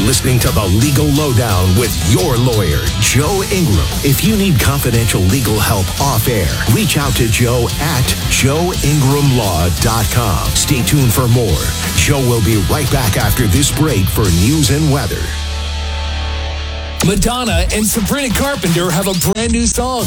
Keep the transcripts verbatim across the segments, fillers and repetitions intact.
listening to The Legal Lowdown with your lawyer, Joe Ingram. If you need confidential legal help off air, reach out to Joe at joe ingram law dot com. Stay tuned for more. Joe will be right back after this break for news and weather. Madonna and Sabrina Carpenter have a brand new song.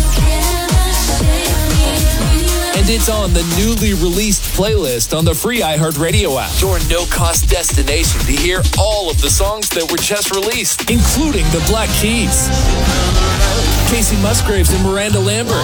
And it's on the newly released playlist on the free iHeartRadio app. Your no-cost destination to hear all of the songs that were just released, including the Black Keys, Casey Musgraves and Miranda Lambert,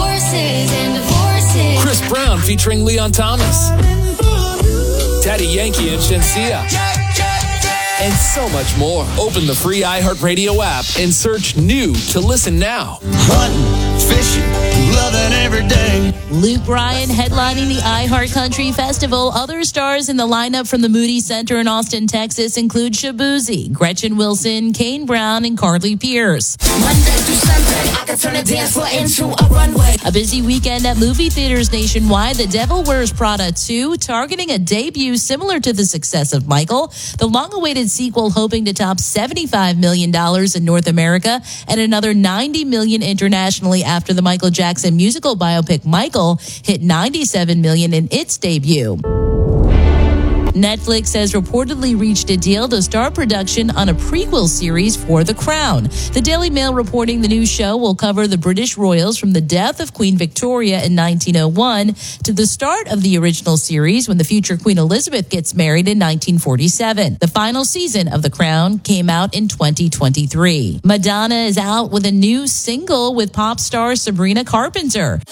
Chris Brown featuring Leon Thomas, Daddy Yankee and Shenseea, and so much more. Open the free iHeartRadio app and search new to listen now. Hunting, fishing, loving every day. Luke Bryan headlining the iHeart Country Festival. Other stars in the lineup from the Moody Center in Austin, Texas include Shabuzi, Gretchen Wilson, Kane Brown, and Carly Pierce. Monday through Sunday, I can turn a dance floor into a runway. A busy weekend at movie theaters nationwide. The Devil Wears Prada two, targeting a debut similar to the success of Michael. The long-awaited sequel hoping to top seventy-five million dollars in North America and another ninety million dollars internationally after the Michael Jackson musical biopic Michael hit ninety-seven million dollars in its debut. Netflix has reportedly reached a deal to start production on a prequel series for The Crown. The Daily Mail reporting the new show will cover the British royals from the death of Queen Victoria in nineteen oh one to the start of the original series when the future Queen Elizabeth gets married in nineteen forty-seven. The final season of The Crown came out in twenty twenty-three. Madonna is out with a new single with pop star Sabrina Carpenter.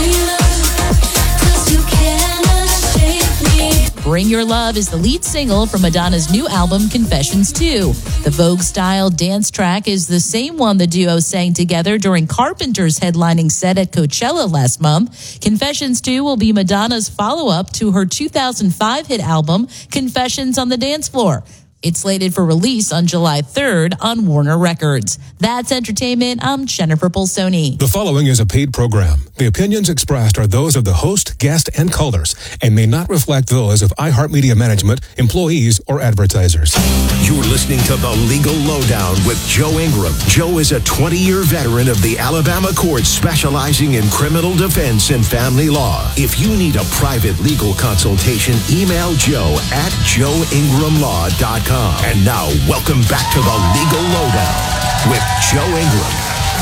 Bring Your Love is the lead single from Madonna's new album, Confessions two. The Vogue-style dance track is the same one the duo sang together during Carpenter's headlining set at Coachella last month. Confessions two will be Madonna's follow-up to her two thousand five hit album, Confessions on the Dance Floor. It's slated for release on July third on Warner Records. That's entertainment. I'm Jennifer Polsoni. The following is a paid program. The opinions expressed are those of the host, guest, and callers, and may not reflect those of iHeartMedia Management, employees, or advertisers. You're listening to The Legal Lowdown with Joe Ingram. Joe is a twenty-year veteran of the Alabama courts specializing in criminal defense and family law. If you need a private legal consultation, email Joe at joe ingram law dot com. And now, welcome back to The Legal Lowdown with Joe Ingram.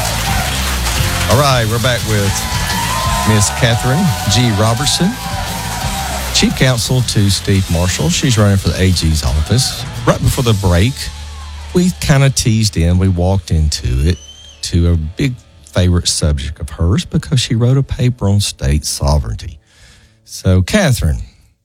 All right, we're back with Miss Catherine G. Robertson, Chief Counsel to Steve Marshall. She's running for the A G's office. Right before the break, we kind of teased in, we walked into it, to a big favorite subject of hers because she wrote a paper on state sovereignty. So, Catherine,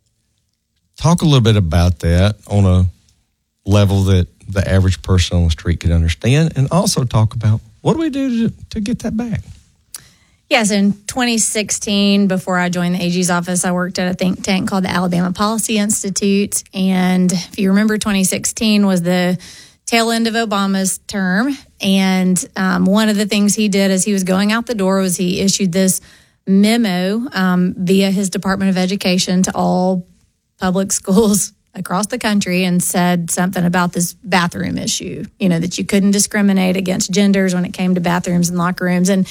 talk a little bit about that on a level that the average person on the street could understand, and also talk about what do we do to, to get that back? Yes, in twenty sixteen, before I joined the A G's office, I worked at a think tank called the Alabama Policy Institute. And if you remember, twenty sixteen was the tail end of Obama's term. And um, one of the things he did as he was going out the door was he issued this memo um, via his Department of Education to all public schools across the country and said something about this bathroom issue, you know, that you couldn't discriminate against genders when it came to bathrooms and locker rooms. And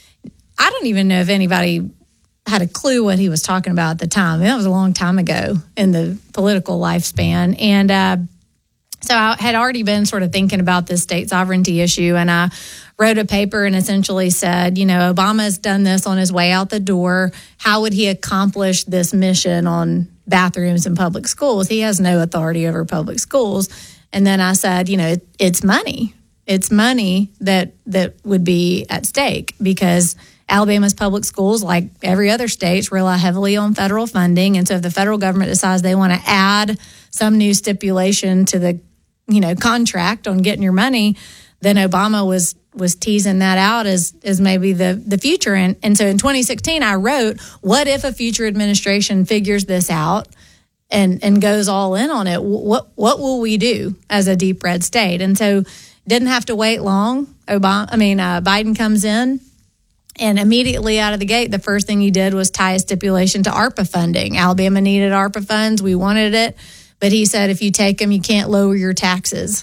I don't even know if anybody had a clue what he was talking about at the time. I mean, that was a long time ago in the political lifespan. And uh, so I had already been sort of thinking about this state sovereignty issue, and I wrote a paper and essentially said, you know, Obama's done this on his way out the door. How would he accomplish this mission on bathrooms in public schools? He has no authority over public schools. And then I said, you know, it, it's money. It's money that that would be at stake because Alabama's public schools, like every other state, rely heavily on federal funding. And so if the federal government decides they want to add some new stipulation to the, you know, contract on getting your money, then Obama was was teasing that out as as maybe the, the future. And, and so in twenty sixteen, I wrote, what if a future administration figures this out and, and goes all in on it? What what will we do as a deep red state? And so didn't have to wait long. Obama, I mean, uh, Biden comes in, and immediately out of the gate, the first thing he did was tie a stipulation to ARPA funding. Alabama needed ARPA funds. We wanted it. But he said, if you take them, you can't lower your taxes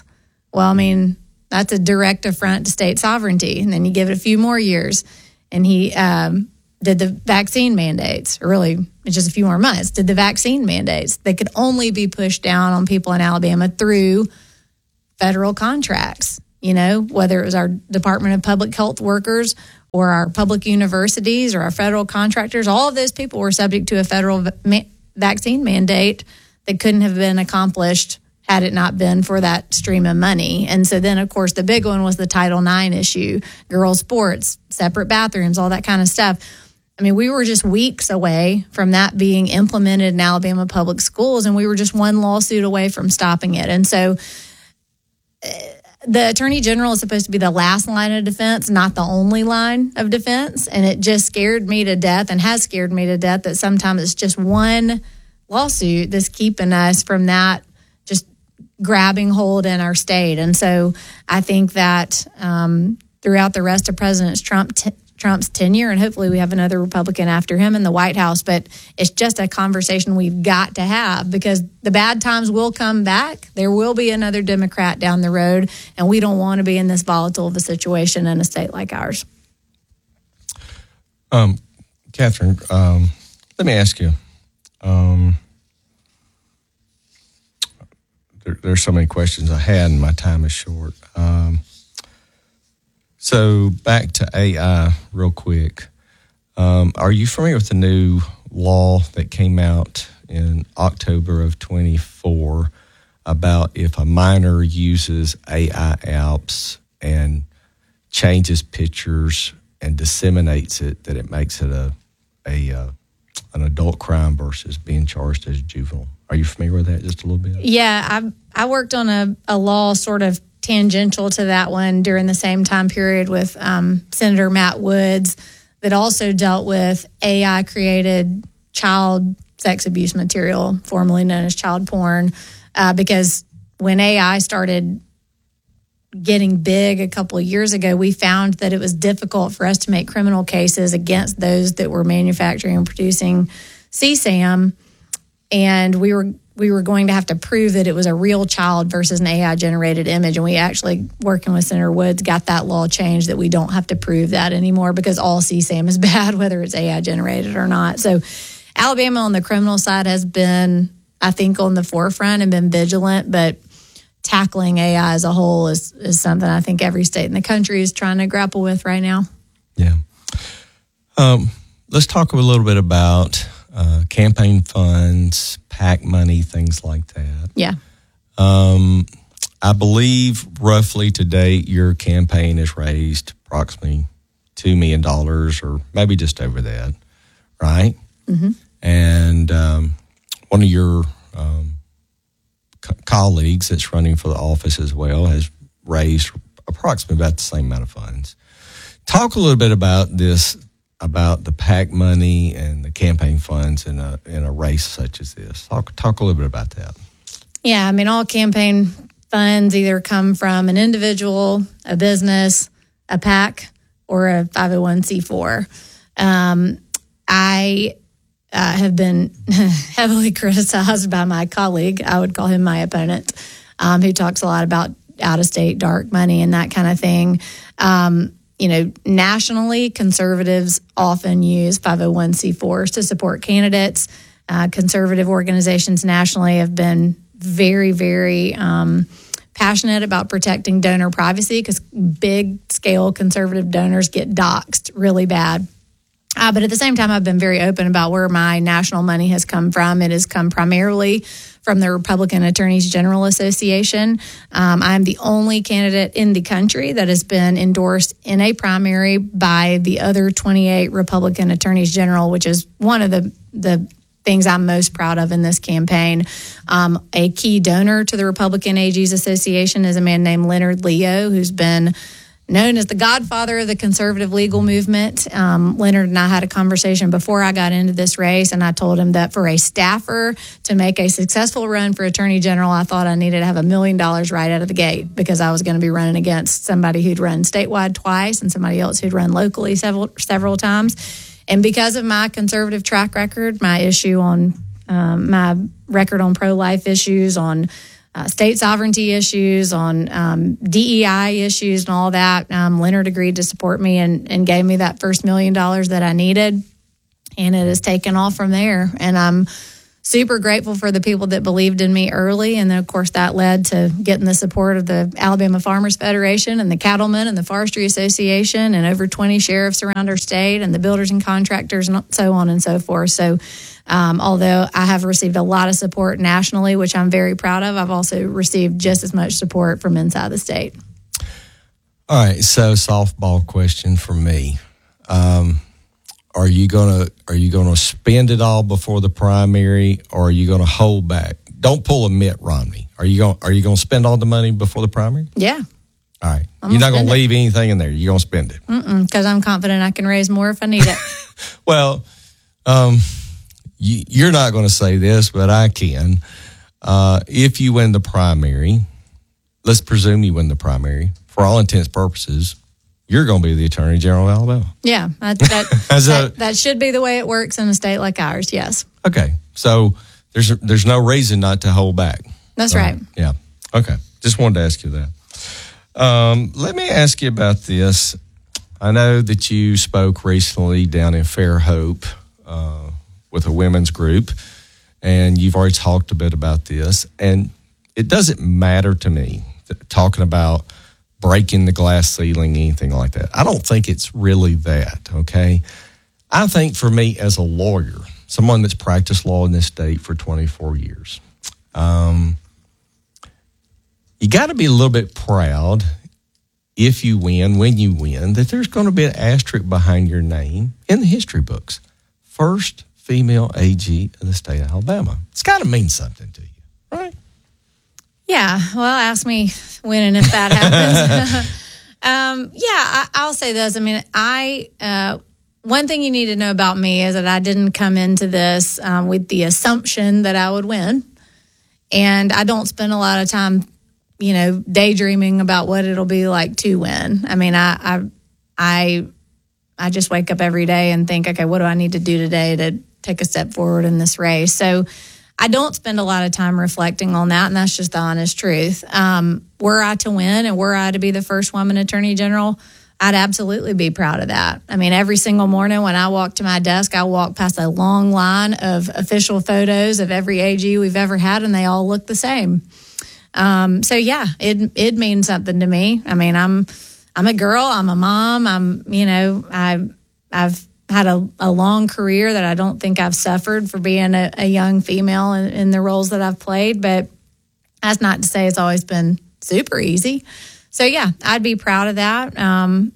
Well, I mean, that's a direct affront to state sovereignty. And then you give it a few more years, and he um, did the vaccine mandates, or really, it's just a few more months, did the vaccine mandates. They could only be pushed down on people in Alabama through federal contracts, you know, whether it was our Department of Public Health workers or our public universities or our federal contractors. All of those people were subject to a federal va- vaccine mandate that couldn't have been accomplished had it not been for that stream of money. And so then, of course, the big one was the Title nine issue, girls' sports, separate bathrooms, all that kind of stuff. I mean, we were just weeks away from that being implemented in Alabama public schools, and we were just one lawsuit away from stopping it. And so uh, the Attorney General is supposed to be the last line of defense, not the only line of defense. And it just scared me to death, and has scared me to death, that sometimes it's just one lawsuit that's keeping us from that just grabbing hold in our state. And so I think that um, throughout the rest of President Trump t- Trump's tenure, and hopefully we have another Republican after him in the White House, but it's just a conversation we've got to have, because the bad times will come back. There will be another Democrat down the road, and we don't want to be in this volatile of a situation in a state like ours. Um, Catherine, um, let me ask you. Um, there, there's so many questions I had, and my time is short. Um, so back to A I real quick. Um, are you familiar with the new law that came out in October of twenty-four about if a minor uses A I apps and changes pictures and disseminates it, that it makes it a a uh, an adult crime versus being charged as a juvenile? Are you familiar with that just a little bit? Yeah, I I worked on a, a law sort of tangential to that one during the same time period with um, Senator Matt Woods that also dealt with A I-created child sex abuse material, formerly known as child porn, uh, because when A I started getting big a couple of years ago, we found that it was difficult for us to make criminal cases against those that were manufacturing and producing C SAM, and we were we were going to have to prove that it was a real child versus an A I-generated image. And we actually, working with Senator Woods, got that law changed that we don't have to prove that anymore, because all C SAM is bad, whether it's A I-generated or not. So Alabama on the criminal side has been, I think, on the forefront and been vigilant, but tackling A I as a whole is, is something I think every state in the country is trying to grapple with right now. Yeah. Um, let's talk a little bit about uh, campaign funds, PAC money, things like that. Yeah. Um, I believe roughly to date your campaign has raised approximately two million dollars, or maybe just over that, right? Mm-hmm. And um, one of your um, co- colleagues that's running for the office as well has raised approximately about the same amount of funds. Talk a little bit about this, about the PAC money and the campaign funds in a in a race such as this. Talk talk a little bit about that. Yeah, I mean, all campaign funds either come from an individual, a business, a PAC, or a five oh one c four. Um, I uh, have been heavily criticized by my colleague. I would call him my opponent, um, who talks a lot about out-of-state dark money and that kind of thing. Um, you know, nationally, conservatives often use five oh one c fours to support candidates. Uh, conservative organizations nationally have been very, very um, passionate about protecting donor privacy, because big-scale conservative donors get doxxed really bad. Uh, but at the same time, I've been very open about where my national money has come from. It has come primarily from the Republican Attorneys General Association. Um, I'm the only candidate in the country that has been endorsed in a primary by the other twenty-eight Republican Attorneys General, which is one of the, the things I'm most proud of in this campaign. Um, a key donor to the Republican A Gs Association is a man named Leonard Leo, who's been known as the godfather of the conservative legal movement. Um, Leonard and I had a conversation before I got into this race, and I told him that for a staffer to make a successful run for Attorney General, I thought I needed to have a million dollars right out of the gate, because I was going to be running against somebody who'd run statewide twice and somebody else who'd run locally several several times. And because of my conservative track record, my issue on um, my record on pro-life issues, on uh, state sovereignty issues, on um, D E I issues and all that. Um, Leonard agreed to support me and, and gave me that first million dollars that I needed. And it has taken off from there. And I'm super grateful for the people that believed in me early. And then, of course, that led to getting the support of the Alabama Farmers Federation and the Cattlemen and the Forestry Association and over twenty sheriffs around our state and the builders and contractors and so on and so forth. So um, although I have received a lot of support nationally, which I'm very proud of, I've also received just as much support from inside the state. All right, so softball question for me. Um, Are you gonna Are you gonna spend it all before the primary, or are you gonna hold back? Don't pull a Mitt Romney. Are you gonna Are you gonna spend all the money before the primary? Yeah. All right. I'm You're not gonna gonna spend leave anything in there. You're gonna spend it. Mm-mm, because I'm confident I can raise more if I need it. Well, um, you, you're not going to say this, but I can. Uh, if you win the primary, let's presume you win the primary. For all intents and purposes, you're going to be the Attorney General of Alabama. Yeah, that that, As a- that that should be the way it works in a state like ours. Yes, Okay, so there's there's no reason not to hold back. that's Uh, right. Yeah. Okay. Just wanted to ask you that. Um, let me ask you about this. I know that you spoke recently down in Fairhope uh, with a women's group, and you've already talked a bit about this. And it doesn't matter to me that, talking about breaking the glass ceiling, anything like that. I don't think it's really that, okay? I think for me as a lawyer, someone that's practiced law in this state for twenty-four years, um, you got to be a little bit proud if you win, when you win, that there's going to be an asterisk behind your name in the history books. First female A G of the state of Alabama. It's got to mean something to you, right? Yeah. Well, ask me when and if that happens. um, yeah, I, I'll say this. I mean, I uh, one thing you need to know about me is that I didn't come into this um, with the assumption that I would win, and I don't spend a lot of time, you know, daydreaming about what it'll be like to win. I mean, I, I, I, I just wake up every day and think, okay, what do I need to do today to take a step forward in this race? So I don't spend a lot of time reflecting on that, and that's just the honest truth. Um, were I to win and were I to be the first woman attorney general, I'd absolutely be proud of that. I mean, every single morning when I walk to my desk, I walk past a long line of official photos of every A G we've ever had, and they all look the same. Um, so yeah, it it means something to me. I mean, I'm I'm a girl, I'm a mom, I'm you know, I I've had a, a long career that I don't think I've suffered for being a, a young female in, in the roles that I've played, but that's not to say it's always been super easy. So yeah, I'd be proud of that. Um,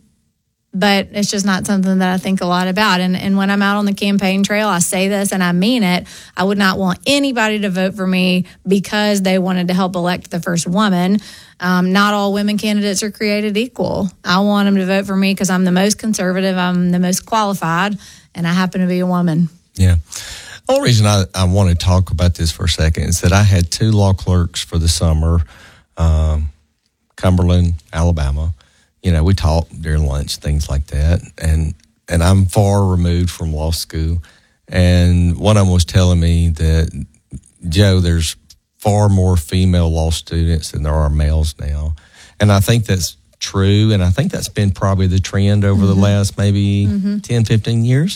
but it's just not something that I think a lot about. And, and when I'm out on the campaign trail, I say this and I mean it. I would not want anybody to vote for me because they wanted to help elect the first woman. Um, not all women candidates are created equal. I want them to vote for me because I'm the most conservative, I'm the most qualified, and I happen to be a woman. Yeah. The only reason I, I want to talk about this for a second is that I had two law clerks for the summer, um, Cumberland, Alabama. You know, we talked during lunch, things like that. And and I'm far removed from law school. And one of them was telling me that, Joe, there's far more female law students than there are males now. And I think that's true. And I think that's been probably the trend over mm-hmm. the last maybe mm-hmm. ten, fifteen years.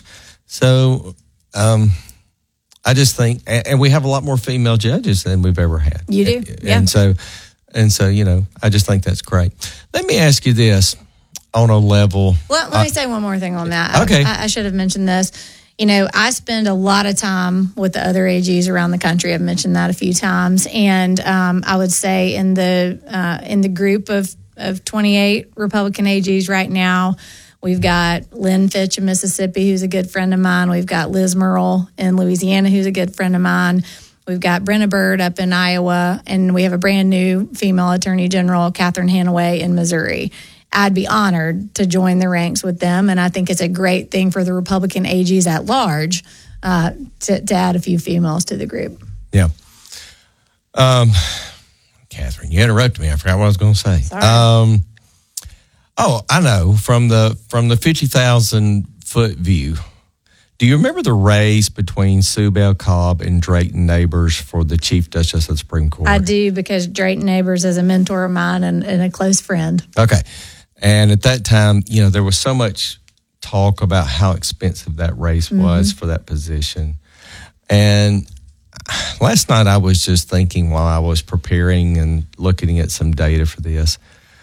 So um, I just think, and, and we have a lot more female judges than we've ever had. You do, and, yeah. And so, and so, you know, I just think that's great. Let me ask you this on a level. Well, let me uh, say one more thing on that. Okay. I, I should have mentioned this. You know, I spend a lot of time with the other A Gs around the country. I've mentioned that a few times. And um, I would say in the uh, in the group of, of twenty-eight Republican A Gs right now, we've got Lynn Fitch in Mississippi, who's a good friend of mine. We've got Liz Murrill in Louisiana, who's a good friend of mine. We've got Brenna Byrd up in Iowa, and we have a brand new female attorney general, Catherine Hanaway, in Missouri. I'd be honored to join the ranks with them, and I think it's a great thing for the Republican A Gs at large uh, to, to add a few females to the group. Yeah. Um, Catherine, you interrupted me. I forgot what I was going to say. Sorry. Um, oh, I know. From the from the fifty thousand foot view, Do you remember the race between Sue Bell Cobb and Drayton Neighbors for the Chief Justice of the Supreme Court? I do, because Drayton Neighbors is a mentor of mine and, and a close friend. Okay. And at that time, you know, there was so much talk about how expensive that race was mm-hmm. for that position. And last night I was just thinking while I was preparing and looking at some data for this,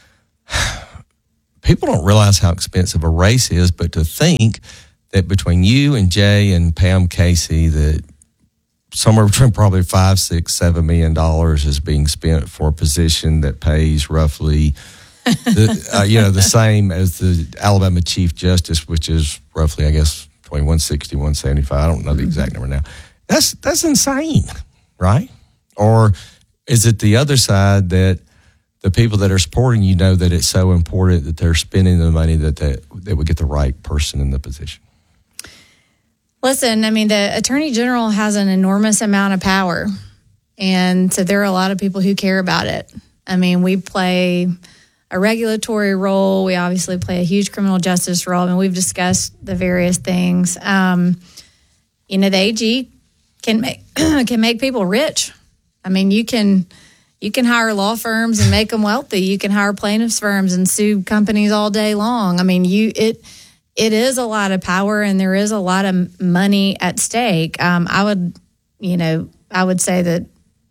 people don't realize how expensive a race is, but to think that between you and Jay and Pam Casey, that somewhere between probably five, six, seven million dollars is being spent for a position that pays roughly, the, uh, you know, the same as the Alabama Chief Justice, which is roughly, I guess, between one sixty, one seventy-five. I don't know the exact number now. That's that's insane, right? Or is it the other side that the people that are supporting you know that it's so important that they're spending the money that they, they would get the right person in the position? Listen, I mean, the Attorney General has an enormous amount of power, and so there are a lot of people who care about it. I mean, we play a regulatory role. We obviously play a huge criminal justice role. I mean, we've discussed the various things. Um, you know, the A G can make can make people rich. I mean, you can you can hire law firms and make them wealthy. You can hire plaintiffs' firms and sue companies all day long. I mean, you it. It is a lot of power, and there is a lot of money at stake. Um, I would, you know, I would say that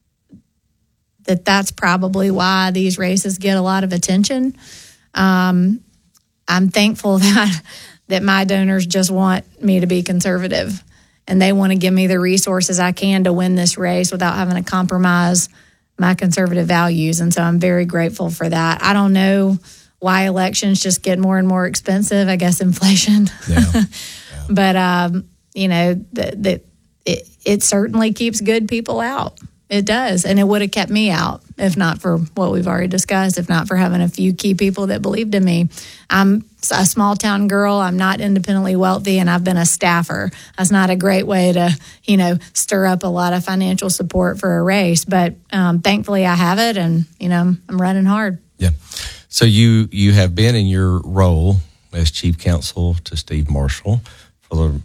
that that's probably why these races get a lot of attention. Um, I'm thankful that that my donors just want me to be conservative, and they want to give me the resources I can to win this race without having to compromise my conservative values. And so I'm very grateful for that. I don't know why elections just get more and more expensive. I guess inflation. Yeah. Yeah. But, um, you know, the, the, it, it certainly keeps good people out. It does. And it would have kept me out if not for what we've already discussed, if not for having a few key people that believed in me. I'm a small town girl. I'm not independently wealthy, and I've been a staffer. That's not a great way to, you know, stir up a lot of financial support for a race. But um, thankfully I have it, and, you know, I'm, I'm running hard. Yeah. So you, you have been in your role as chief counsel to Steve Marshall for the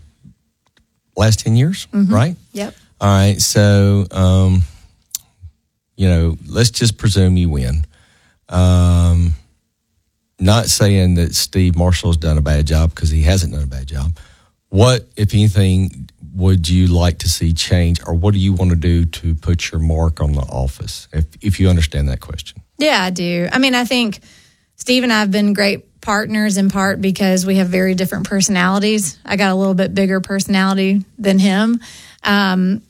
last ten years, mm-hmm. right? Yep. All right. So, um, you know, let's just presume you win. Um, not saying that Steve Marshall has done a bad job, because he hasn't done a bad job. What, if anything, would you like to see change, or what do you want to do to put your mark on the office, if if you understand that question? Yeah, I do. I mean, I think Steve and I have been great partners, in part because we have very different personalities. I got a little bit bigger personality than him. Um,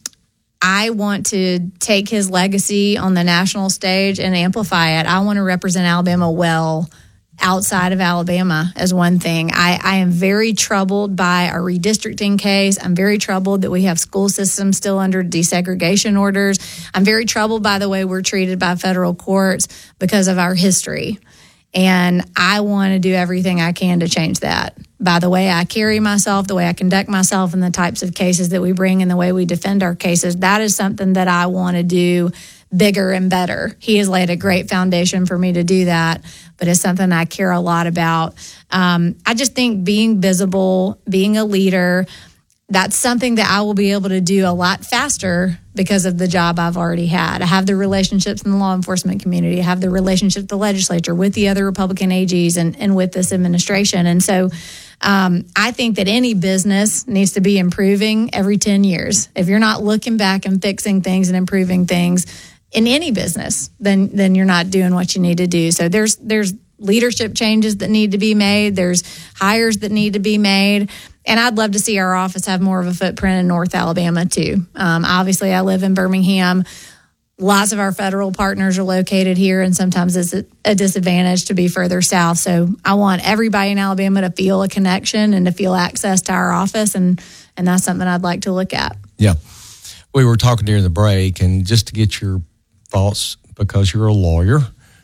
I want to take his legacy on the national stage and amplify it. I want to represent Alabama well outside of Alabama, as one thing. I, I am very troubled by our redistricting case. I'm very troubled that we have school systems still under desegregation orders. I'm very troubled by the way we're treated by federal courts because of our history. And I want to do everything I can to change that. By the way I carry myself, the way I conduct myself, and the types of cases that we bring, and the way we defend our cases, that is something that I want to do bigger and better. He has laid a great foundation for me to do that, but it's something I care a lot about. Um, I just think being visible, being a leader, that's something that I will be able to do a lot faster because of the job I've already had. I have the relationships in the law enforcement community. I have the relationship with the legislature, with the other Republican A Gs, and, and with this administration. And so um, I think that any business needs to be improving every ten years. If you're not looking back and fixing things and improving things in any business, then then you're not doing what you need to do. So there's there's leadership changes that need to be made. There's hires that need to be made. And I'd love to see our office have more of a footprint in North Alabama, too. Um, obviously, I live in Birmingham. Lots of our federal partners are located here, and sometimes it's a disadvantage to be further south. So I want everybody in Alabama to feel a connection and to feel access to our office, and, and that's something I'd like to look at. Yeah. We were talking during the break, and just to get your thoughts, because you're a lawyer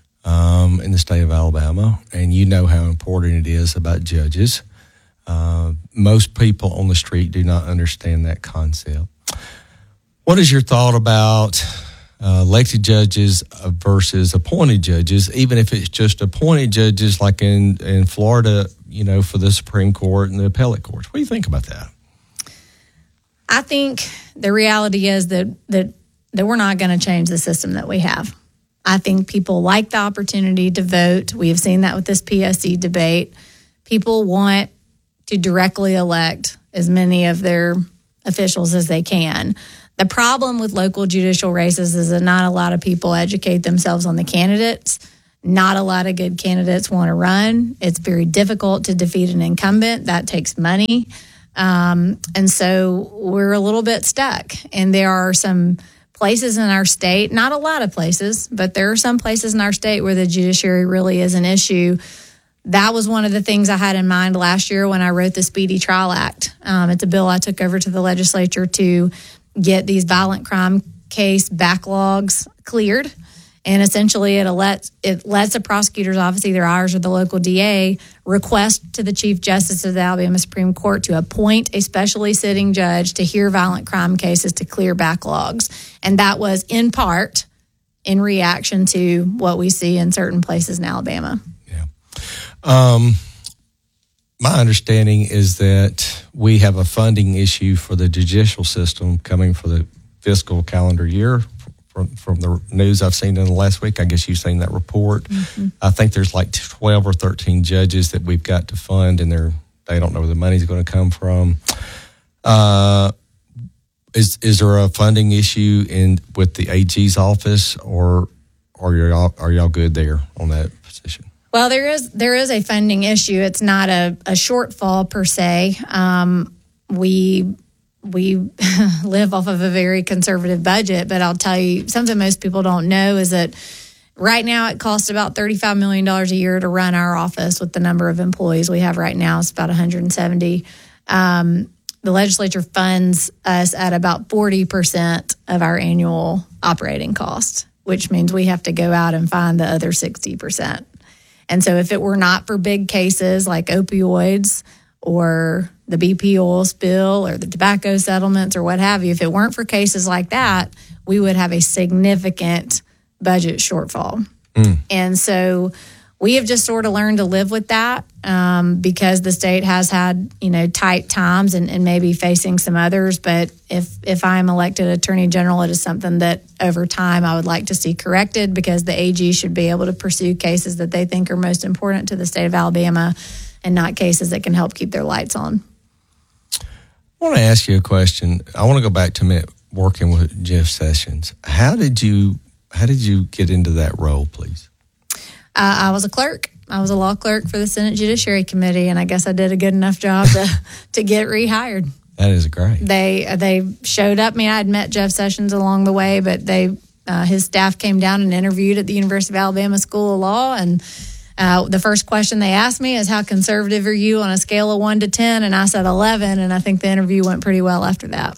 um, in the state of Alabama, and you know how important it is about judges. Uh, most people on the street do not understand that concept. What is your thought about uh, elected judges versus appointed judges, even if it's just appointed judges like in, in Florida, you know, for the Supreme Court and the appellate courts? What do you think about that? I think the reality is that that that we're not going to change the system that we have. I think people like the opportunity to vote. We have seen that with this P S C debate. People want to directly elect as many of their officials as they can. The problem with local judicial races is that not a lot of people educate themselves on the candidates. Not a lot of good candidates want to run. It's very difficult to defeat an incumbent. That takes money. Um, and so we're a little bit stuck. And there are some places in our state, not a lot of places, but there are some places in our state where the judiciary really is an issue. That was one of the things I had in mind last year when I wrote the Speedy Trial Act. Um, it's a bill I took over to the legislature to get these violent crime case backlogs cleared. And essentially it lets, it lets the prosecutor's office, either ours or the local D A, request to the Chief Justice of the Alabama Supreme Court to appoint a specially sitting judge to hear violent crime cases to clear backlogs. And that was in part in reaction to what we see in certain places in Alabama. Yeah. Um, my understanding is that we have a funding issue for the judicial system coming for the fiscal calendar year. From, from the news I've seen in the last week, I guess you've seen that report. Mm-hmm. I think there's like twelve or thirteen judges that we've got to fund, and they're, they don't know where the money's going to come from. Uh, is is there a funding issue in with the A G's office, or are y'all are y'all good there on that position? Well, there is there is a funding issue. It's not a, a shortfall per se. Um, we. We live off of a very conservative budget, but I'll tell you something most people don't know is that right now it costs about thirty-five million dollars a year to run our office with the number of employees we have right now. It's about one hundred seventy. Um, the legislature funds us at about forty percent of our annual operating cost, which means we have to go out and find the other sixty percent. And so if it were not for big cases like opioids or the B P oil spill or the tobacco settlements or what have you, if it weren't for cases like that, we would have a significant budget shortfall. Mm. And so we have just sort of learned to live with that um, because the state has had, you know, tight times and, and maybe facing some others. But if, if I'm elected Attorney General, it is something that over time I would like to see corrected because the A G should be able to pursue cases that they think are most important to the state of Alabama and not cases that can help keep their lights on. I want to ask you a question. I want to go back to me working with Jeff Sessions. How did you how did you get into that role, please? Uh, I was a clerk. I was a law clerk for the Senate Judiciary Committee, and I guess I did a good enough job to, to get rehired. That is great. They they showed up. I mean, I had met Jeff Sessions along the way, but they uh, his staff came down and interviewed at the University of Alabama School of Law, and Uh, the first question they asked me is, how conservative are you on a scale of one to ten? And I said eleven, and I think the interview went pretty well after that.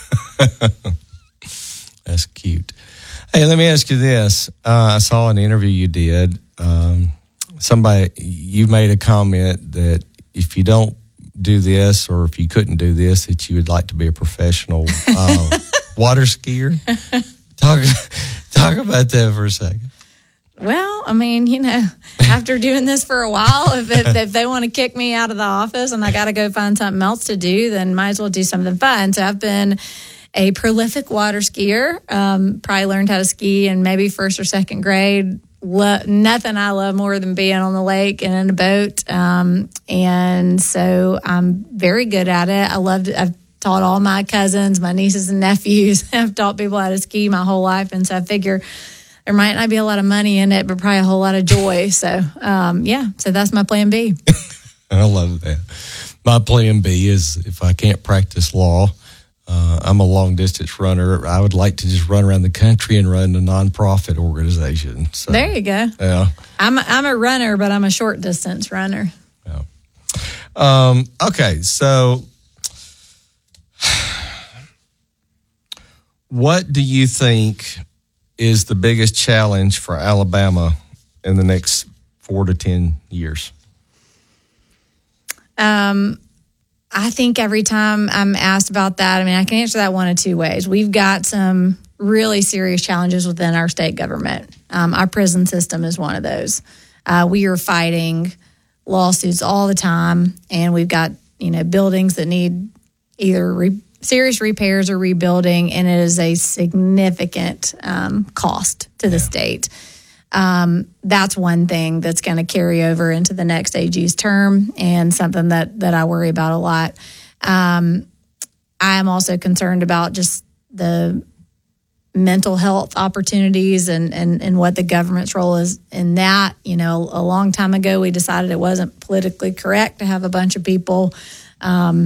That's cute. Hey, let me ask you this. Uh, I saw an interview you did. Um, somebody, you made a comment that if you don't do this or if you couldn't do this, that you would like to be a professional uh, water skier. Talk, talk about that for a second. Well, I mean, you know, after doing this for a while, if, if, if they want to kick me out of the office and I got to go find something else to do, then might as well do something fun. So I've been a prolific water skier, um, probably learned how to ski in maybe first or second grade. Lo- nothing I love more than being on the lake and in a boat. Um, and so I'm very good at it. I loved it. I've taught all my cousins, my nieces and nephews. I've taught people how to ski my whole life. And so I figure there might not be a lot of money in it, but probably a whole lot of joy. So, um, yeah, so that's my plan B. I love that. My plan B is if I can't practice law, uh, I'm a long-distance runner. I would like to just run around the country and run a nonprofit organization. So, there you go. Yeah. I'm a, I'm a runner, but I'm a short-distance runner. Yeah. Um, okay, so what do you think is the biggest challenge for Alabama in the next four to ten years? Um, I think every time I'm asked about that, I mean, I can answer that one of two ways. We've got some really serious challenges within our state government. Um, our prison system is one of those. Uh, we are fighting lawsuits all the time, and we've got, you know, buildings that need either re- serious repairs or rebuilding, and it is a significant um, cost to the yeah. state. Um, that's one thing that's going to carry over into the next A G's term, and something that that I worry about a lot. Um, I am also concerned about just the mental health opportunities and, and, and what the government's role is in that. You know, a long time ago, we decided it wasn't politically correct to have a bunch of people um,